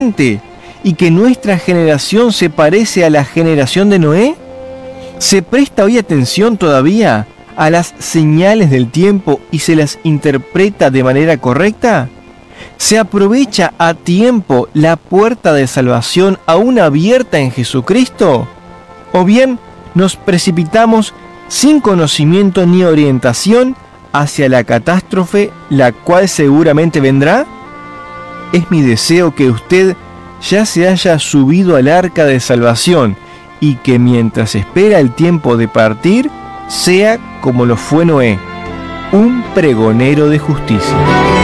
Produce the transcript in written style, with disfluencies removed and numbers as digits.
y que nuestra generación se parece a la generación de Noé? ¿Se presta hoy atención todavía a las señales del tiempo y se las interpreta de manera correcta? ¿Se aprovecha a tiempo la puerta de salvación aún abierta en Jesucristo? ¿O bien nos precipitamos sin conocimiento ni orientación hacia la catástrofe, la cual seguramente vendrá? Es mi deseo que usted ya se haya subido al arca de salvación y que mientras espera el tiempo de partir, sea como lo fue Noé, un pregonero de justicia.